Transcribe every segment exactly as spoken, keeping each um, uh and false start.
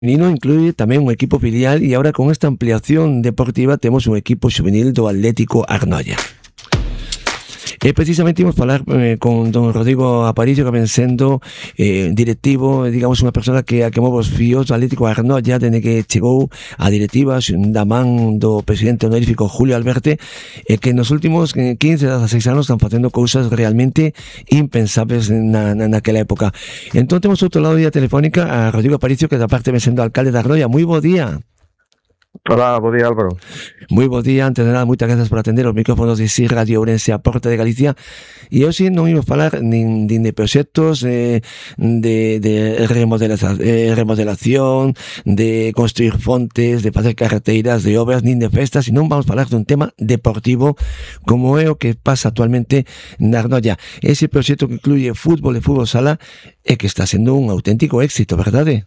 feminino incluye tamén un equipo filial e agora con esta ampliación deportiva temos un equipo juvenil do Atlético Arnoia. E precisamente imos falar eh, con don Rodrigo Aparicio, que ven sendo eh, directivo, digamos, unha persona que a que move os fíos do Atlético Arnoia dende que chegou a directiva da man do presidente honorífico Julio Alberte, e que nos últimos quince a dezasseis anos están facendo cousas realmente impensables na, na, naquela época. Entón temos outro lado de telefónica a Rodrigo Aparicio, que da parte ven sendo alcalde de Arnoia. Moi bo día. Hola, bo día, Álvaro. Moi bo día, antes de nada, moitas grazas por atender os micrófonos de S I Radio Ourense, a Porta de Galicia. E hoxe non imos falar nin, nin de proxectos eh, de, de remodelación, eh, remodelación, de construir fontes, de facer carreteiras, de obras, nin de festas, senón vamos falar dun tema deportivo como é o que pasa actualmente na Arnoia. Ese proxecto que incluye fútbol e fútbol sala é que está sendo un auténtico éxito, verdade?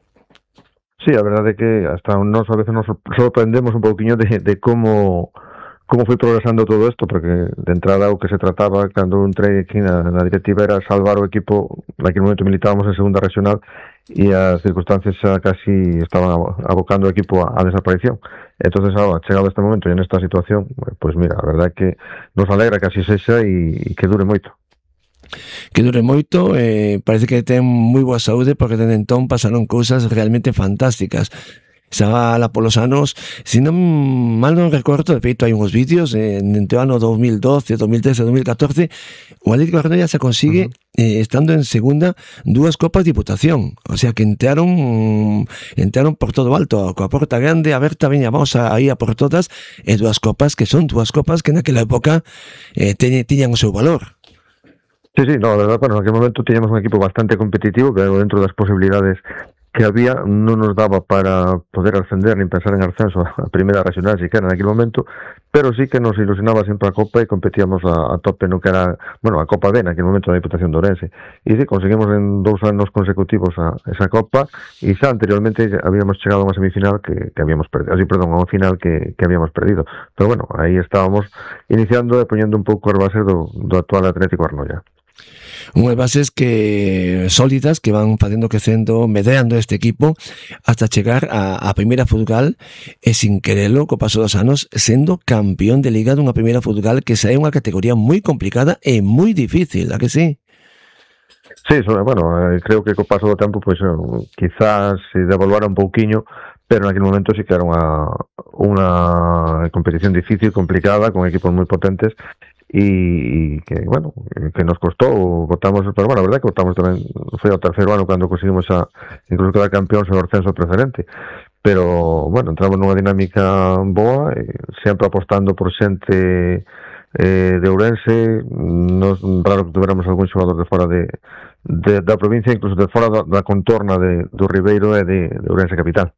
Sí, a verdade é que hasta nos a veces nos sorprendemos un pouquiño de, de como como foi progresando todo isto, porque de entrada o que se trataba cando entrei aquí na, na directiva era salvar o equipo. Naquele momento militábamos en segunda regional e as circunstancias xa casi estaban abocando o equipo a, a desaparición. Entonces, ahora, chegado este momento e nesta situación, pois pues mira, a verdade é que nos alegra que así sexa e, e que dure moito. Que dure moito, eh, parece que ten moi boa saúde, porque dende entón pasaron cousas realmente fantásticas. Xa lá polos anos, se non mal non recordo, de feito hai uns vídeos eh, entre o ano dos mil doce, dos mil trece, dos mil catorce, o Atlético de Arnoia se consigue uh-huh. eh, estando en segunda dúas copas de Diputación, o sea que entraron entraron por todo alto, coa porta grande aberta, veña, vamos a, a ir a por todas, e dúas copas que son dúas copas que naquela época eh, teñan, tiñan o seu valor. Sí, sí, no, de verdad, bueno, en aquel momento teníamos un equipo bastante competitivo, pero dentro das posibilidades que había non nos daba para poder ascender nin pensar en ascenso a primeira regional siquiera en aquel momento, pero sí que nos ilusionaba sempre a Copa e competíamos a, a tope no que era, bueno, a Copa B naquele momento da Diputación de Ourense. E sí, conseguimos en dous anos consecutivos a esa Copa, e xa anteriormente habíamos chegado a unha semifinal que, que habíamos perdido, así, perdón, a unha final que, que habíamos perdido. Pero bueno, aí estábamos iniciando e poñendo un pouco as bases do, do actual Atlético Arnoia. Unhas bases que sólidas que van facendo crecendo, medrando este equipo hasta chegar a, a primeira futsal e sin querelo co paso dos anos sendo campeón de liga dunha primeira futsal que xa é unha categoría moi complicada e moi difícil, a que sí? Sí, bueno, creo que co paso do tempo pois quizás se devolvara un pouquiño, pero naquele momento sí que era unha unha competición difícil, complicada, con equipos moi potentes e que, bueno, que nos costou, votamos, pero bueno, a verdade que votamos tamén, foi o terceiro ano cando conseguimos a, incluso quedar campeón sobre o ascenso preferente, pero, bueno, entramos nunha dinámica boa, eh, sempre apostando por xente eh, de Ourense, nos, raro que tuviéramos algún xogador de fora de, de, da provincia, incluso de fora da, da contorna de, do Ribeiro e de, de Ourense capital.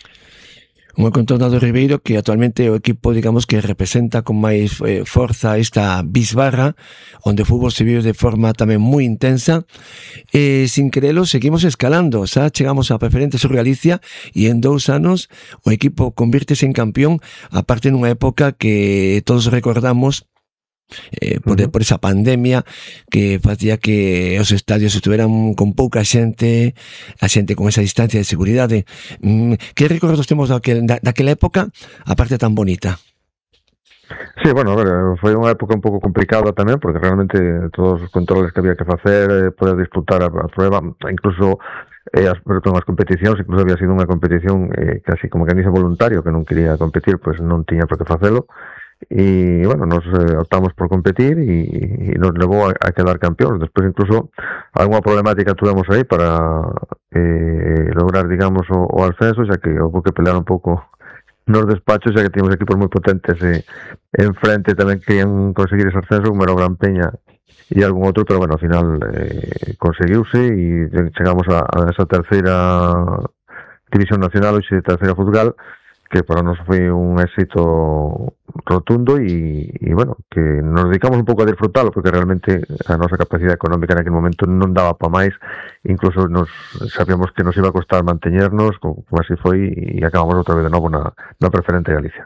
Un contorno do Ribeiro que actualmente é o equipo, digamos, que representa con máis eh, forza esta bisbarra, onde o fútbol se vive de forma tamén moi intensa, e sin querelo seguimos escalando, xa chegamos a preferente sur Galicia e en dous anos o equipo convírtese en campeón, aparte nunha época que todos recordamos Eh, por, uh-huh. por esa pandemia que facía que os estadios estuveran con pouca xente, a xente con esa distancia de seguridade. Mm, que recordos temos daquel, da, daquela época, a parte tan bonita? Sí, bueno, a ver, foi unha época un pouco complicada tamén, porque realmente todos os controles que había que facer, eh, poder disfrutar a, a prueba, incluso eh, as, perdón, as competicións, incluso había sido unha competición eh, casi como que dice voluntario, que non quería competir, pois pues non tiña por que facelo, e bueno, nos eh, optamos por competir e, e nos levou a, a quedar campeóns. Despois incluso algunha problemática tuvemos aí para eh, lograr, digamos, o, o ascenso, xa que houve que pelear un pouco nos despachos, xa que tínhamos equipos moi potentes e en frente tamén querían conseguir ese ascenso, como era o Gran Peña e algún outro, pero bueno, ao final eh, conseguiuse e chegamos a, a esa terceira división nacional, hoxe terceira futsal, que para nós foi un éxito rotundo e, e bueno, que nos dedicamos un pouco a disfrutalo, porque realmente a nosa capacidade económica en aquel momento non daba para máis, incluso nos sabíamos que nos iba a costar manteñernos, como, como así foi, e acabamos outra vez de novo na, na preferente Galicia.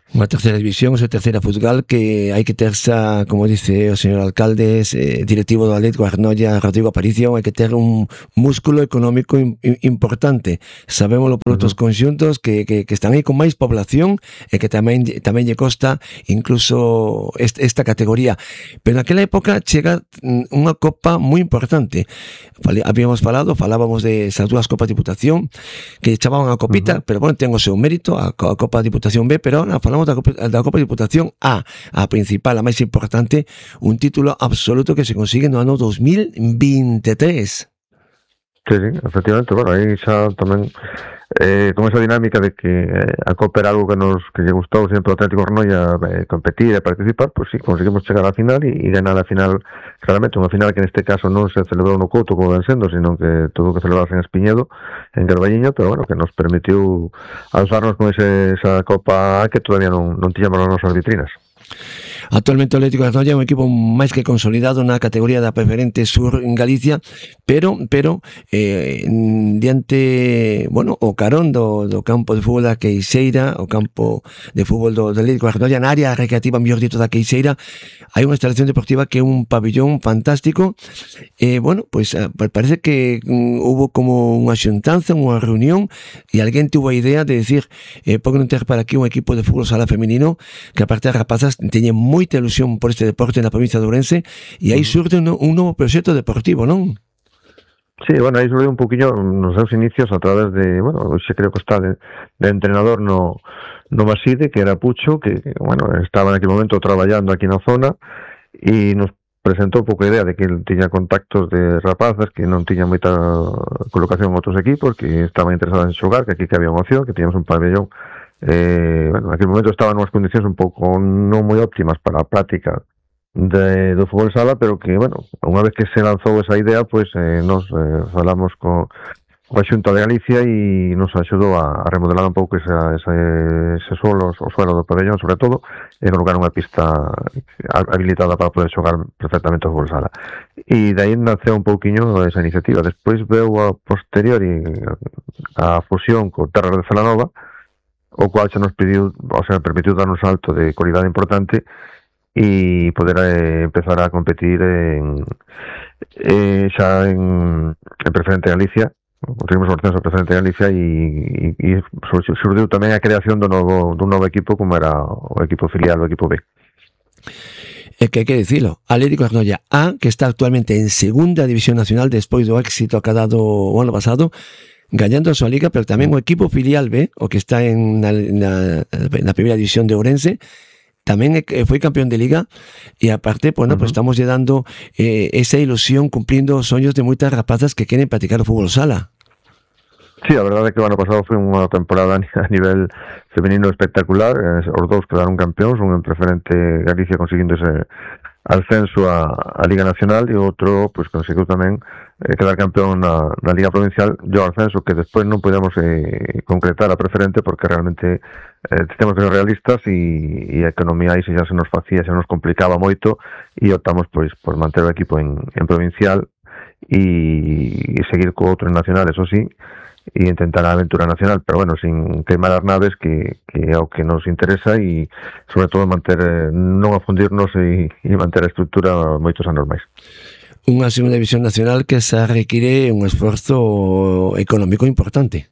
Unha terceira división, esa terceira futgal que hai que tersa, como dice o señor alcalde, eh, directivo do Atlético Arnoia, Rodrigo Aparicio, hai que ter un músculo económico in, in, importante. Sabémoslo por outros uh-huh. conxuntos que, que, que están aí con máis población e que tamén tamén lle costa incluso esta, esta categoría. Pero naquela época chega unha copa moi importante. Habíamos falado, falábamos de esas dúas copas de Diputación que chamaban a copita, uh-huh. pero bueno, ten o seu mérito, a, a Copa de Diputación B, pero ahora falamos da Copa, da Copa de Diputación A, a principal, a máis importante, un título absoluto que se consigue no ano dos mil veintitrés. Sí, sí, efectivamente, bueno, aí xa tamén eh, con esa dinámica de que eh, a Copa era algo que nos que lle gustou sempre ao Atlético Arnoia eh, competir e participar, pois pues sí, conseguimos chegar á final e, e ganar a final, claramente unha final que neste caso non se celebrou no Couto como ven sendo, sino que tuvo que celebrarse en Espiñedo, en Carballiño, pero bueno, que nos permitiu alzarnos con ese, esa Copa que todavía non, non tiñamos nas nosas vitrinas. Actualmente o Atlético de Arnoia é un equipo máis que consolidado na categoría da preferente sur en Galicia, pero pero eh, diante, bueno, o carón do, do campo de fútbol da Queixeira, o campo de fútbol do, do Atlético de Arnoia, na área recreativa, mellor dito, da Queixeira, hai unha instalación deportiva que é un pabellón fantástico. E, eh, bueno, pois pues, parece que um, hubo como unha xuntanza, unha reunión, e alguén tuvo a idea de decir, eh, por que non ter para aquí un equipo de fútbol sala feminino, que aparte as rapazas teñen moita ilusión por este deporte na provincia de Ourense, e aí surge un, un novo proxecto deportivo, non? Sí, bueno, aí surge un poquinho nos seus inicios a través de, bueno, xe creo que está de, de entrenador no, no Maside, que era Pucho, que, bueno, estaba en aquel momento traballando aquí na zona, e nos presentou un pouco a idea de que ele tiña contactos de rapazas que non tiñan moita colocación en outros equipos, que estaban interesadas en xogar, que aquí que había unha opción, que tiñamos un pabellón. Eh, bueno, en aquel momento estaban unhas condicións un pouco non moi óptimas para a práctica de, do fútbol sala, pero que, bueno, unha vez que se lanzou esa idea, pois pues, eh, nos eh, falamos con a Xunta de Galicia e nos axudou a, a remodelar un pouco esa, esa, ese suelo, o suelo do pabellón, sobre todo, e colocar unha pista habilitada para poder xogar perfectamente o fútbol sala. E dai naceu un pouquiño esa iniciativa. Despois veu a posteriori a fusión co Terras de Celanova, o cual se nos pediu, o sea, permitiu dar un salto de calidade importante e poder eh, empezar a competir en, eh, xa en, en Preferente Galicia. Conseguimos o ascenso a Preferente Galicia e, e, e surdiu tamén a creación do novo, dun novo equipo como era o equipo filial, o equipo B. É que hai que dicilo, Atlético Arnoia A, que está actualmente en segunda división nacional despois do éxito que ha dado o ano pasado, gañando a súa liga, pero tamén o equipo filial B, o que está en na, na, na primeira división de Ourense, tamén foi campeón de liga, e aparte, bueno, uh-huh. pues estamos lle dando eh, esa ilusión, cumplindo os soños de moitas rapazas que queren practicar o fútbol sala. Sí, a verdade é que o ano pasado foi unha temporada a nivel femenino espectacular, os dous quedaron campeóns, un en Preferente Galicia conseguindo ese ascenso a, a Liga Nacional e outro pues conseguiu tamén eh, quedar campeón na, na Liga Provincial, yo ascenso que despois non podemos eh, concretar a Preferente porque realmente eh, temos que ser realistas e, e a economía aí xa se nos facía, xa nos complicaba moito e optamos pois por manter o equipo en, en Provincial e, e seguir co outro en Nacional, eso sí, e intentar a aventura nacional, pero bueno, sin queimar as naves que, que é o que nos interesa e sobre todo manter, non afundirnos e, e manter a estrutura moitos anos máis. Unha segunda división nacional que se require un esforzo económico importante.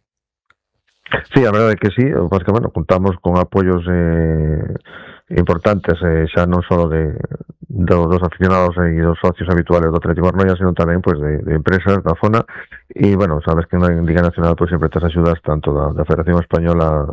Sí, a verdade é que sí, o que, bueno, contamos con apoios eh, importantes, eh, xa non só de, de dos aficionados e dos socios habituales do Atlético Arnoia, sino tamén pues, de, de empresas da zona e, bueno, sabes que na Liga Nacional pues, sempre tes axudas tanto da, da Federación Española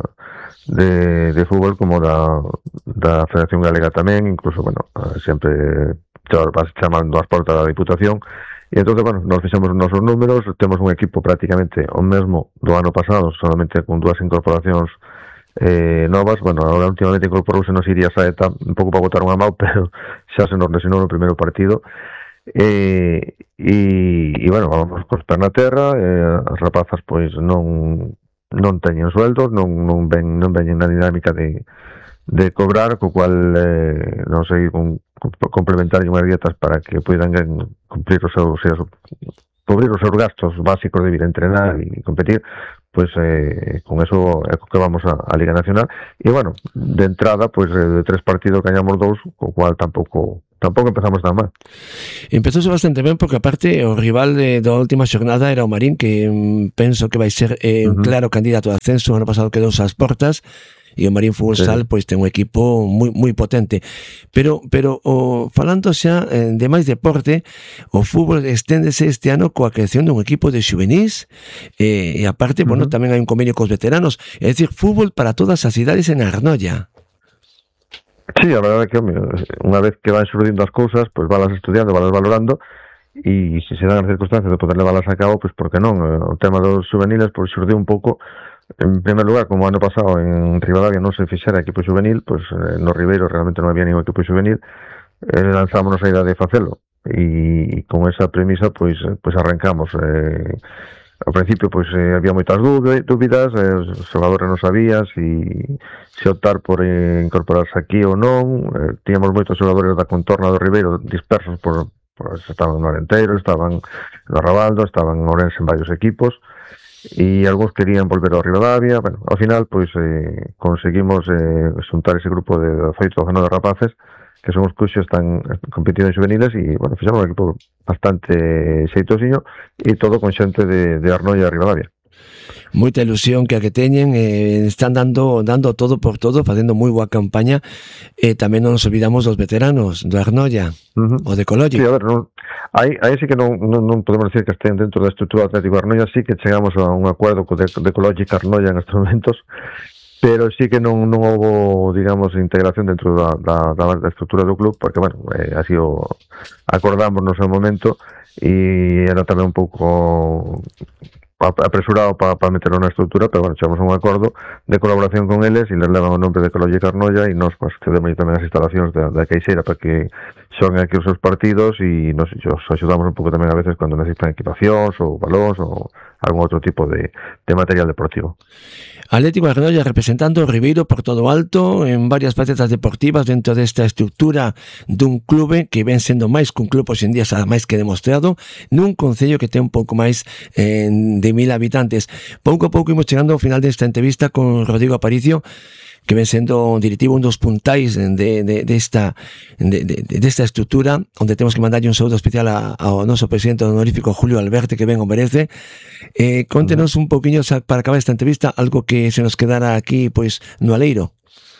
de, de Fútbol como da, da Federación Galega tamén, incluso, bueno, sempre vas chamando as portas da Diputación e entón, bueno, nos fixamos os nosos números, temos un equipo prácticamente o mesmo do ano pasado, solamente con dúas incorporacións eh, novas. Bueno, ahora últimamente incorporouse nos Iria Saeta un pouco para botar unha mão, pero xa se nos lesionou no primeiro partido e, e, e bueno, vamos cos pés na terra, eh, as rapazas pois non non teñen sueldos, non, non ven non veñen na dinámica de, de cobrar, co cual eh, non sei con, con complementar unhas dietas para que poidan cumplir os seus, seus cubrir os seus gastos básicos de vir a entrenar e competir, pues eh, con eso é que vamos a, a Liga Nacional. E bueno, de entrada, pues de tres partidos gañamos dous, co cual tampouco tampouco empezamos tan mal. Empezouse bastante ben porque aparte o rival de, da última xornada era o Marín, que mm, penso que vai ser eh, un uh -huh. claro candidato a ascenso. O ano pasado quedou ás portas e o Marín Fútbol Sal sí. pois ten un equipo moi moi potente. Pero pero o falando xa eh, de máis deporte, o fútbol esténdese este ano coa creación dun equipo de xuvenís eh, e aparte, uh -huh. bueno, tamén hai un convenio cos veteranos, é dicir, fútbol para todas as idades en Arnoia. Sí, a verdade é que, unha vez que van surdindo as cousas, pois valas estudiando, valas valorando, e se se dan as circunstancias de poder levalas a cabo, pois por que non? O tema dos juveniles, pois surdiu un pouco, en primer lugar, como ano pasado en Ribadavia non se fixera equipo juvenil, pois no Ribeiro realmente non había ningún equipo juvenil, eh, lanzámonos a idea de facelo, e con esa premisa, pois, pois arrancamos. Eh, Ao principio, pois, eh, había moitas dúbidas, eh, os xogadores non sabían se, se optar por eh, incorporarse aquí ou non. Eh, tíamos moitos xogadores da contorna do Ribeiro dispersos por, por estaban no Arenteiro, estaban no Arrabaldo, estaban en Ourense en varios equipos, e algúns querían volver ao Ribadavia. Bueno, ao final, pois, eh, conseguimos eh, xuntar ese grupo de oito ou dezanove rapaces, que son os cuxos están competindo en juveniles, e, bueno, fixamos un equipo bastante xeitosiño, e todo con xente de, de Arnoia e Ribadavia. Moita ilusión que a que teñen, eh, están dando dando todo por todo, facendo moi boa campaña, e eh, tamén non nos olvidamos dos veteranos do Arnoia, uh -huh. o de Cololli. Sí, a ver, non, aí, aí sí que non, non, non podemos decir que estén dentro da estrutura Atlético Arnoia, sí que chegamos a un acuerdo de, de Cololli e Arnoia en estes momentos, pero sí que non, non houve, digamos, integración dentro da, da, da estrutura do club, porque, bueno, eh, así o acordamos no seu momento, e era tamén un pouco apresurado para pa meterlo na estrutura, pero, bueno, chegamos a un acordo de colaboración con eles, e les levan o nombre de Cololli e Carnoia, e nos, pues, cedemos tamén as instalacións da, da Queixeira para que xogan aquí os seus partidos, e nos, os axudamos un pouco tamén a veces cando necesitan equipacións ou balóns ou algún outro tipo de, de material deportivo. Atlético Arnoia representando o Ribeiro por todo o alto en varias facetas deportivas dentro desta estrutura dun clube que ven sendo máis que un club hoxe en día, xa máis que demostrado, nun concello que ten un pouco máis eh, de mil habitantes. Pouco a pouco imos chegando ao final desta entrevista con Rodrigo Aparicio, que ven sendo directivo un dos puntais de, de, de, esta, de, de, de esta estrutura, onde temos que mandarlle un saúdo especial a, ao noso presidente honorífico Julio Alberte, que ben o merece. Eh, contenos un poquinho, para acabar esta entrevista, algo que se nos quedara aquí pois no aleiro.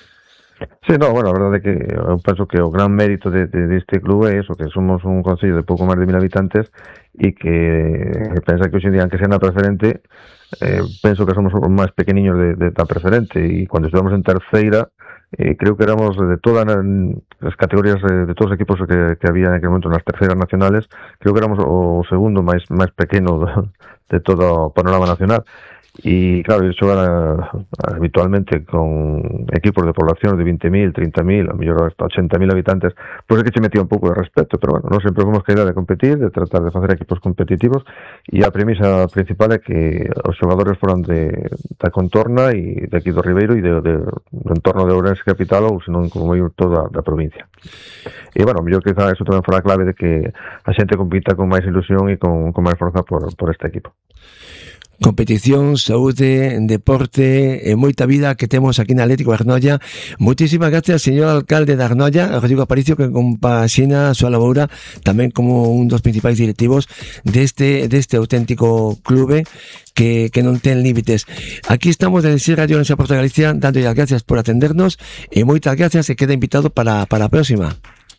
Sí, no, bueno, a verdade é que eu penso que o gran mérito de, de, de este club é eso, que somos un concello de pouco máis de mil habitantes, e que pensa que hoxe en día, aunque sea na preferente, eh, penso que somos os máis pequeniños de, de da preferente, e cando estivemos en terceira, eh, creo que éramos de todas as categorías, de, de todos os equipos que, que había en aquel momento nas terceiras nacionales, creo que éramos o segundo máis máis pequeno de, de todo o panorama nacional. E claro, eu xogara habitualmente con equipos de población de veinte mil, treinta mil, a mellor hasta ochenta mil habitantes, pois é que che metía un pouco de respeto, pero bueno, non sempre fomos que idea de competir, de tratar de facer equipos competitivos, e a premisa principal é que os xogadores foran de, da contorna e de aquí do Ribeiro e de, de, do entorno de Ourense capital, ou senón como moi toda da provincia. E bueno, mellor que eso tamén fora a clave de que a xente compita con máis ilusión e con, con máis forza por, por este equipo. Competición, saúde, deporte e moita vida que temos aquí na Atlético Arnoia. Moitísimas gracias, señor alcalde de Arnoia, Rodrigo Aparicio, que compaxina a súa laboura tamén como un dos principais directivos deste, deste auténtico clube que, que non ten límites. Aquí estamos de Ser Radio Orense Porto Galicia, dando as gracias por atendernos, e moitas gracias, e queda invitado para, para a próxima.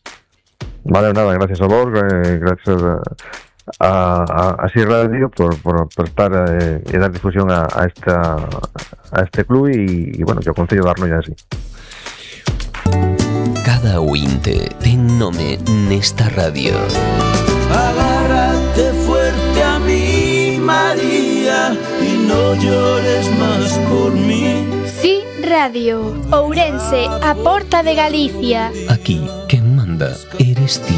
Vale, nada, gracias a vos, eh, gracias a a, a, a Ser Radio por, por, por estar eh, e dar difusión a, a, esta, a este club e, e bueno, que o Concello de Arnoia así. Cada ointe ten nome nesta radio. Agárrate fuerte a mí, María, y no llores más por mí. Sí, Radio Ourense, a porta de Galicia. Aquí quen manda eres ti.